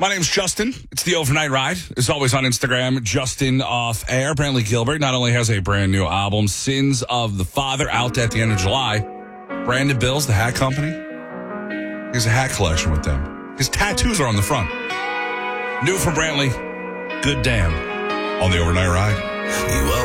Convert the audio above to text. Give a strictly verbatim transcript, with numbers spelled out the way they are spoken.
My name's Justin. It's the Overnight Ride. As always on Instagram, Justin Off Air. Brantley Gilbert not only has a brand new album, Sins of the Father, out at the end of July. Brandon Bills, the hat company, he has a hat collection with them. His tattoos are on the front. New from Brantley, Good Damn, on the Overnight Ride. You